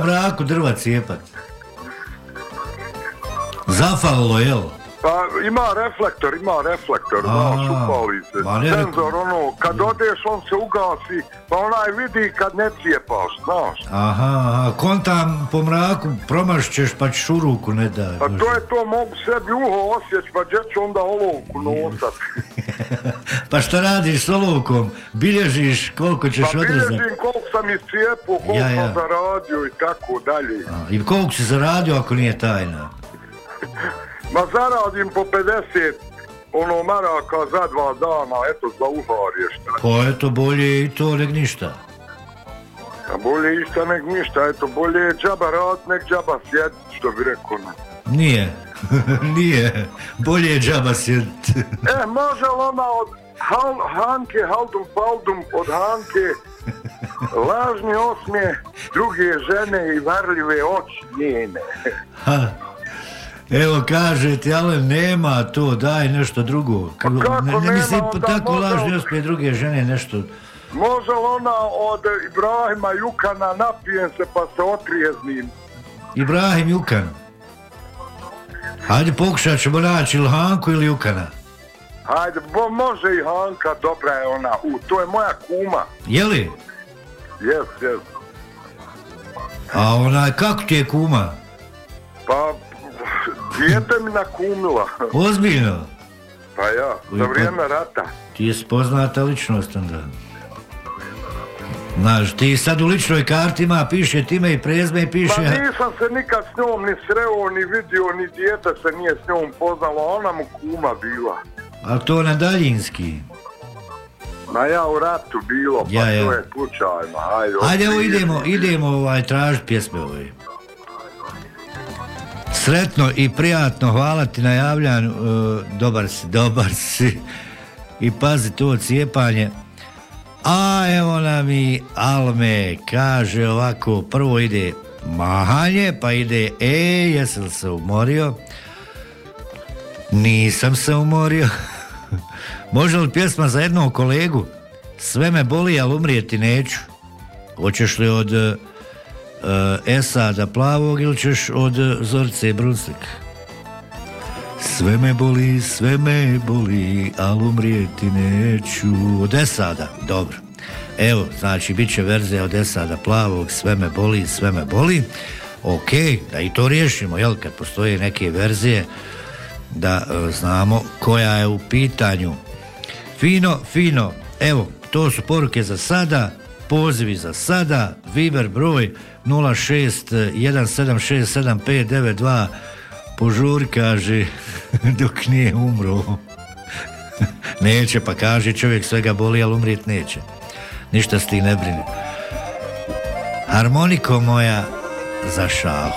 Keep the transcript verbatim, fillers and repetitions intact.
mraku drva cijepat. Zafalilo, jel? Pa ima reflektor, ima reflektor, znaš, upali se. Senzor, ono, kad odeš, on se ugasi, pa onaj vidi kad ne cijepaš, znaš. Aha, aha, kontam po mraku promašćeš, pa ćeš u ruku ne da. Pa to je to, mogu sebi uho osjeć, pa gdje ću onda olovku nosat. Pa šta radiš s olovkom? Bilježiš koliko ćeš pa odrezati? Pa bilježim koliko sam iscijepao, koliko ja, ja. sam zaradio i tako dalje. A, i koliko si zaradio ako nije tajna? Ma zaradim po pedeset ono maraka za dva dana, eto za uharje šta. Pa eto bolje i to nek ništa. A bolje išta nek ništa, eto bolje je džaba rad nek džaba sjedit, što bi rekao. Nije, nije, bolje je džaba sjedit. E, može li ona od Hal, Hanke, Haldum Faldum, od Hanke, lažni osmije, druge žene i varljive oči njene. Ha. Evo kaže ti, ali nema to, daj nešto drugo. Pa kako ne, ne nema, mislim tako može, lažni osmije druge žene nešto. Može li ona od Ibrahima Jukana napijem se pa se otrijeznim? Ibrahim Jukan. Hajde pokušat ćemo naći ili Hanku ili Jukana. Hajde, bo može i Hanka, dobra je ona. U, to je moja kuma. Jeli? Jes, jes. A onaj, kako ti je kuma? Pa, dijete mi nakumila. Ozbiljno? Pa ja, za vrijeme rata. Ti je spoznata ličnost onda. Znaš, ti sad u ličnoj karti ima, piše time i prezme i piše... Pa nisam se nikad s njom ni sreo, ni vidio, ni dijete se nije s njom poznalo, ona mu kuma bila. A to na daljinski? Ma ja u ratu bilo, pa ja, ja. to je slučajno. Hajde, Hajde evo idemo, idemo ovaj, tražiti pjesme ovaj. Sretno i prijatno, hvala ti na javljanju, uh, dobar si, dobar si. I pazi to cijepanje. A evo nam i Alme, kaže ovako, prvo ide mahanje, pa ide e, jesam se umorio? Nisam se umorio. Može li pjesma za jednog kolegu? Sve me boli, ali umrijeti neću. Hoćeš li od uh, Esada Plavog ili ćeš od uh, Zorice Brunslik? Sve me boli, sve me boli, ali umrijeti neću. Od Esada, dobro. Evo, znači, bit će verzija od Esada Plavog, sve me boli, sve me boli. Ok, da i to riješimo, jel, kad postoje neke verzije, da uh, znamo koja je u pitanju. Fino, fino, evo, to su poruke za sada, pozivi za sada, Viber broj nula šest jedan sedam šest sedam pet devet dva, požuri, kaže, dok nije umro. Neće, pa kaže, čovjek svega boli, ali umrijet neće. Ništa s ti ne brini. Harmoniko moja za šalu.